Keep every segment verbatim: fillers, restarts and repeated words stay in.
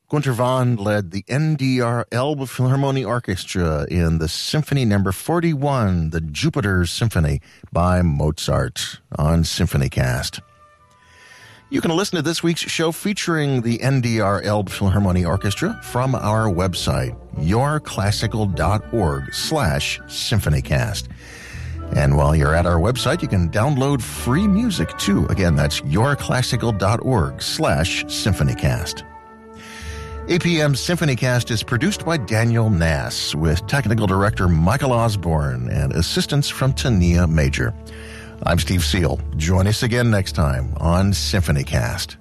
Gunter Vaughn led the N D R Elbphilharmonie Orchestra in the Symphony Number forty-one, the Jupiter Symphony by Mozart on SymphonyCast. You can listen to this week's show featuring the N D R Elbphilharmonie Orchestra from our website, yourclassical.org slash symphonycast. And while you're at our website, you can download free music too. Again, that's yourclassical.org slash symphonycast. A P M SymphonyCast is produced by Daniel Nass with technical director Michael Osborne and assistance from Tania Major. I'm Steve Seal. Join us again next time on SymphonyCast.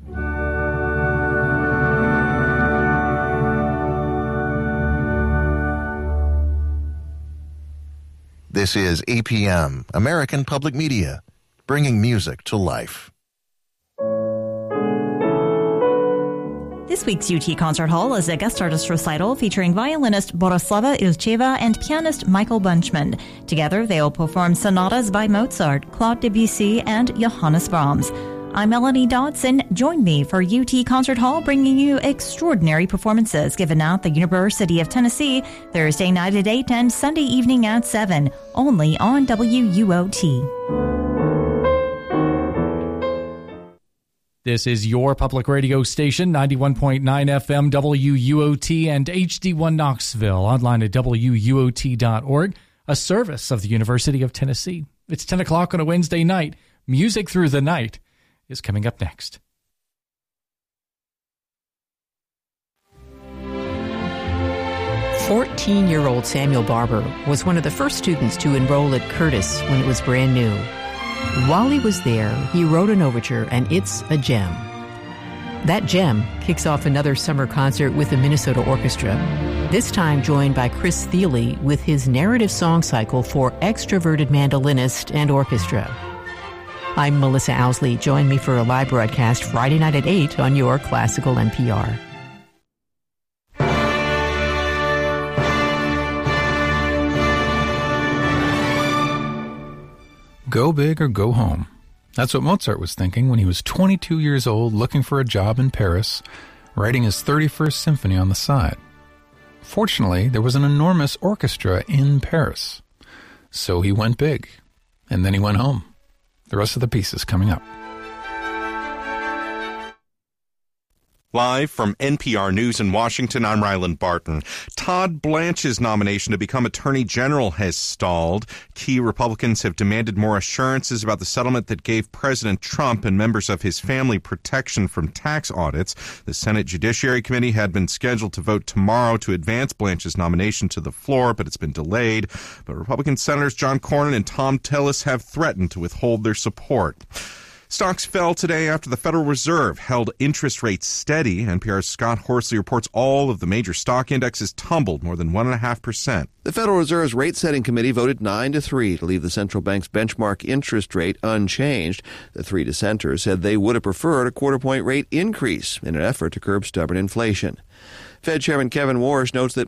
This is A P M, American Public Media, bringing music to life. This week's U T Concert Hall is a guest artist recital featuring violinist Borislava Ilcheva and pianist Michael Bunchman. Together, they'll perform sonatas by Mozart, Claude Debussy, and Johannes Brahms. I'm Melanie Dodson. Join me for U T Concert Hall, bringing you extraordinary performances given at the University of Tennessee Thursday night at eight and Sunday evening at seven, only on W U O T. This is your public radio station, ninety-one point nine F M W U O T and H D one Knoxville, online at W U O T dot org, a service of the University of Tennessee. It's ten o'clock on a Wednesday night. Music Through the Night is coming up next. fourteen-year-old Samuel Barber was one of the first students to enroll at Curtis when it was brand new. While he was there, he wrote an overture, and it's a gem. That gem kicks off another summer concert with the Minnesota Orchestra, this time joined by Chris Thiele with his narrative song cycle for extroverted mandolinist and orchestra. I'm Melissa Owsley. Join me for a live broadcast Friday night at eight on your Classical N P R. Go big or go home. That's what Mozart was thinking when he was twenty-two years old, looking for a job in Paris, writing his thirty-first symphony on the side. Fortunately, there was an enormous orchestra in Paris. So he went big, and then he went home. The rest of the piece is coming up. Live from N P R News in Washington, I'm Ryland Barton. Todd Blanche's nomination to become Attorney General has stalled. Key Republicans have demanded more assurances about the settlement that gave President Trump and members of his family protection from tax audits. The Senate Judiciary Committee had been scheduled to vote tomorrow to advance Blanche's nomination to the floor, but it's been delayed. But Republican Senators John Cornyn and Thom Tillis have threatened to withhold their support. Stocks fell today after the Federal Reserve held interest rates steady. N P R's Scott Horsley reports all of the major stock indexes tumbled more than one point five percent. The Federal Reserve's rate-setting committee voted nine to three to leave the central bank's benchmark interest rate unchanged. The three dissenters said they would have preferred a quarter-point rate increase in an effort to curb stubborn inflation. Fed Chairman Kevin Warsh notes that